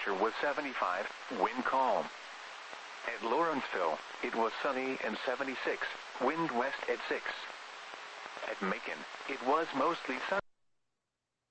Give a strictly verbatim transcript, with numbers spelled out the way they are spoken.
temperature was seventy-five, wind calm. At Lawrenceville, it was sunny and seventy-six, wind west at six. At Macon, it was mostly sunny.